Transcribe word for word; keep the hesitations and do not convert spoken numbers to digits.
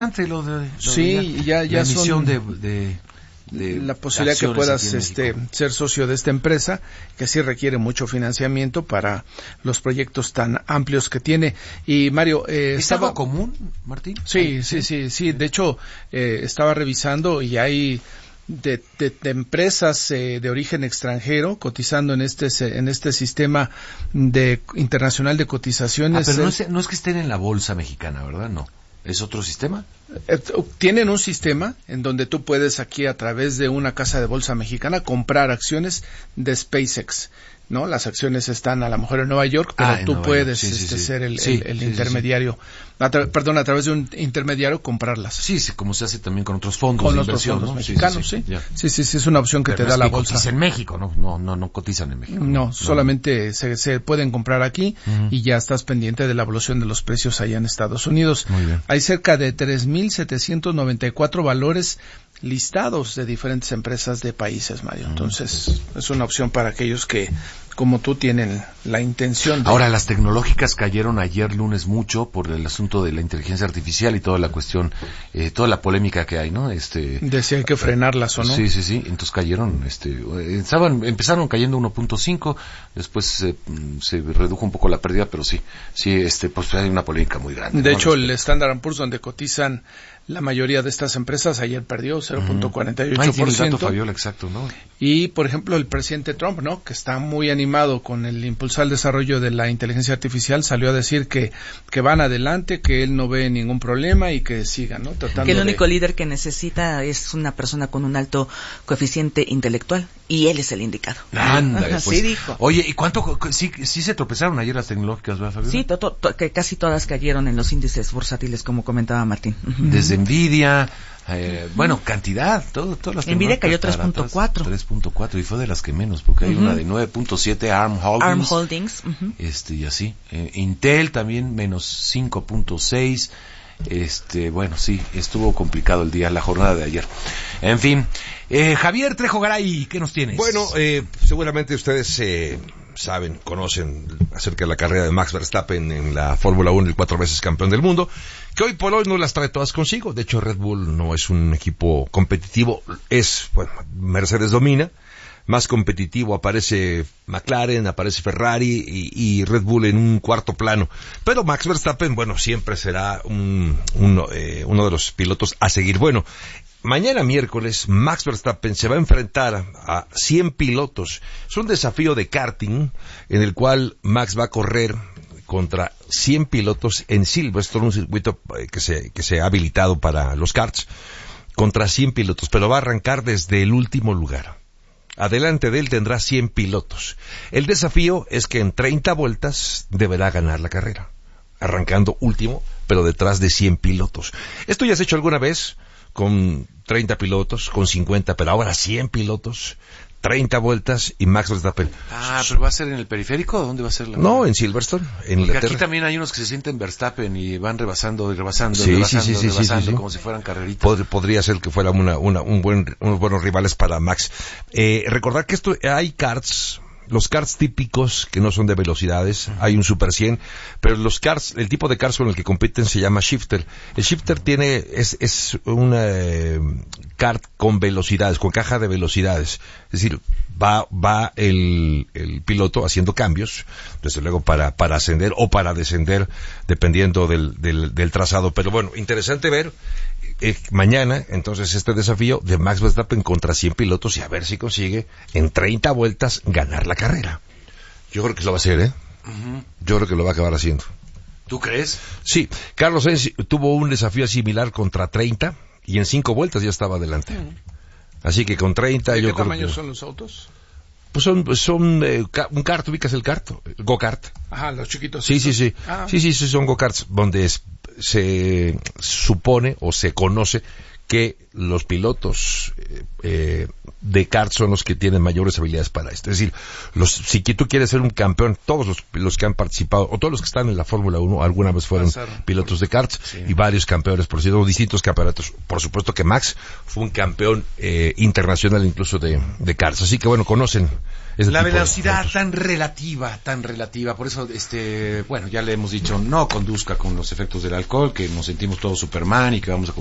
Lo de, lo sí, de ya, ya la son de, de, de la posibilidad que puedas este, ser socio de esta empresa, que sí requiere mucho financiamiento para los proyectos tan amplios que tiene. Y Mario, eh, ¿es estaba... algo común, Martín? Sí, sí, sí, sí. De hecho, eh, estaba revisando y hay de, de, de empresas eh, de origen extranjero cotizando en este en este sistema de internacional de cotizaciones. Ah, pero no es, no es que estén en la bolsa mexicana, ¿verdad? No. ¿Es otro sistema? Tienen un sistema en donde tú puedes aquí a través de una casa de bolsa mexicana comprar acciones de SpaceX, ¿no? Las acciones están a lo mejor en Nueva York, pero ah, tú Nueva puedes sí, sí, este, sí. ser el, sí, el, el sí, intermediario, sí, sí. A tra- perdón, a través de un intermediario comprarlas. Sí, sí, como se hace también con otros fondos con de otros inversión, fondos ¿no? mexicanos, sí. Sí. Sí, sí, sí, es una opción que pero te no da es la que bolsa. Cotizan en México, ¿no? No, no, no cotizan en México. No, no solamente no. Se, se pueden comprar aquí uh-huh. y ya estás pendiente de la evolución de los precios allá en Estados Unidos. Muy bien. Hay cerca de tres mil setecientos noventa y cuatro valores listados de diferentes empresas de países, Mario. Entonces, es una opción para aquellos que, como tú, tienen la intención de... Ahora, las tecnológicas cayeron ayer lunes mucho por el asunto de la inteligencia artificial y toda la cuestión, eh, toda la polémica que hay, ¿no? Este... De si hay que frenarlas o no. Sí, sí, sí. Entonces cayeron, este, estaban, empezaron cayendo uno punto cinco, después eh, se redujo un poco la pérdida, pero sí, sí, este, pues hay una polémica muy grande. De ¿no? hecho, el Standard and Poor's, donde cotizan la mayoría de estas empresas, ayer perdió cero punto cuarenta y ocho por ciento. Ahí tiene el dato, Fabiola, exacto, ¿no? Y, por ejemplo, el presidente Trump, ¿no? Que está muy animado con el impulsar el desarrollo de la inteligencia artificial, salió a decir que, que van adelante, que él no ve ningún problema y que sigan, ¿no? Tratando que el único de... líder que necesita es una persona con un alto coeficiente intelectual y él es el indicado. Ándale, pues. Así dijo. Oye, ¿y cuánto? Sí, sí se tropezaron ayer las tecnológicas, ¿verdad, Fabiola? Sí, to, to, to, que casi todas cayeron en los índices bursátiles, como comentaba Martín. Desde Nvidia, eh, bueno, cantidad, todo, todas las Nvidia cayó tres punto cuatro. tres punto cuatro y fue de las que menos, porque hay uh-huh. una de nueve punto siete, ARM Holdings. ARM Holdings. Uh-huh. Este, y así. Eh, Intel también menos cinco punto seis. Este, bueno, sí, estuvo complicado el día, la jornada de ayer. En fin, eh, Javier Trejo Garay, ¿qué nos tienes? Bueno, eh, seguramente ustedes eh, saben, conocen acerca de la carrera de Max Verstappen en la Fórmula uno, el cuatro veces campeón del mundo, que hoy por hoy no las trae todas consigo. De hecho, Red Bull no es un equipo competitivo, es, bueno, Mercedes domina. Más competitivo aparece McLaren, aparece Ferrari y, y Red Bull en un cuarto plano. Pero Max Verstappen, bueno, siempre será un, uno, eh, uno de los pilotos a seguir. Bueno, mañana miércoles Max Verstappen se va a enfrentar a cien pilotos. Es un desafío de karting en el cual Max va a correr contra cien pilotos en Silverstone, un circuito que se, que se ha habilitado para los karts, contra cien pilotos, pero va a arrancar desde el último lugar. Adelante de él tendrá cien pilotos. El desafío es que en treinta vueltas deberá ganar la carrera, arrancando último, pero detrás de cien pilotos. Esto ya se ha hecho alguna vez con treinta pilotos, con cincuenta, pero ahora cien pilotos, treinta vueltas y Max Verstappen. Ah, pero ¿va a ser en el periférico o dónde va a ser la No, manera? En Silverstone, en Inglaterra. Aquí también hay unos que se sienten Verstappen y van rebasando y rebasando sí, y rebasando, sí, sí, rebasando sí, sí, sí. como si fueran carreritas. Pod- podría ser que fuera una, una, un buen, unos buenos rivales para Max. Eh, recordar que esto, hay karts, los karts típicos que no son de velocidades, uh-huh. Hay un Super cien, pero los karts, el tipo de karts con el que compiten se llama shifter. El shifter tiene, es, es un eh, kart con velocidades, con caja de velocidades. Es decir, va, va el, el piloto haciendo cambios, desde luego para, para ascender o para descender, dependiendo del, del, del trazado. Pero bueno, interesante ver eh, mañana, entonces, este desafío de Max Verstappen contra cien pilotos y a ver si consigue en treinta vueltas ganar la carrera. Yo creo que lo va a hacer, ¿eh? Uh-huh. Yo creo que lo va a acabar haciendo. ¿Tú crees? Sí. Carlos Sainz tuvo un desafío similar contra treinta y en cinco vueltas ya estaba adelante. Uh-huh. Así que con treinta ¿De yo qué creo tamaño que... son los autos? Pues son, son eh, un kart, ubicas el kart, go-kart. Ajá, los chiquitos. Sí, sí, sí. Ah. Sí, sí, sí, son go-karts donde es, se supone o se conoce que los pilotos eh, eh, de kart son los que tienen mayores habilidades para esto. Es decir, los, si tú quieres ser un campeón, todos los, los que han participado, o todos los que están en la Fórmula uno, alguna vez fueron Pasaron. pilotos de karts, sí. y varios campeones, por cierto, distintos campeonatos. Por supuesto que Max fue un campeón eh, internacional incluso de, de karts. Así que bueno, conocen la velocidad tan relativa, tan relativa. Por eso, este, bueno, ya le hemos dicho, no conduzca con los efectos del alcohol, que nos sentimos todos Superman y que vamos a